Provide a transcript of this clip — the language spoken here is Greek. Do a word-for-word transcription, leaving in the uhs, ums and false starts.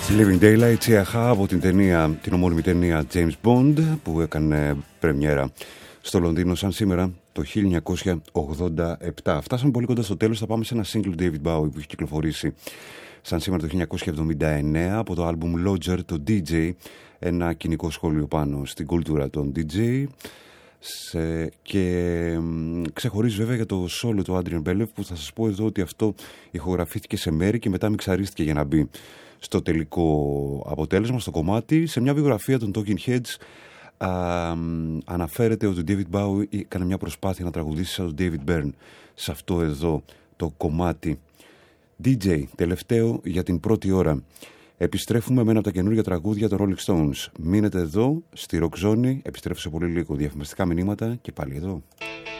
Living Daylight, Τσιαχά, από την ταινία, την ομώνυμη ταινία James Bond, που έκανε πρεμιέρα στο Λονδίνο σαν σήμερα το χίλια εννιακόσια ογδόντα επτά. Φτάσαμε πολύ κοντά στο τέλος, θα πάμε σε ένα single του David Bowie που έχει κυκλοφορήσει σαν σήμερα το χίλια εννιακόσια εβδομήντα εννέα από το άλμπουμ Lodger, το ντι τζέι, ένα κοινικό σχόλιο πάνω στην κουλτούρα των ντι τζέι. Σε... και ξεχωρίζει βέβαια για το solo του Adrian Belew, που θα σας πω εδώ ότι αυτό ηχογραφήθηκε σε μέρη και μετά μιξαρίστηκε για να μπει στο τελικό αποτέλεσμα, στο κομμάτι. Σε μια βιογραφία των Talking Heads α, αναφέρεται ότι ο David Bowie έκανε μια προσπάθεια να τραγουδήσει σαν τον David Byrne σε αυτό εδώ το κομμάτι. ντι τζέι, τελευταίο για την πρώτη ώρα. Επιστρέφουμε με ένα από τα καινούργια τραγούδια των Rolling Stones. Μείνετε εδώ στη Rock Zone, επιστρέφω σε πολύ λίγο. Διαφημιστικά μηνύματα και πάλι εδώ.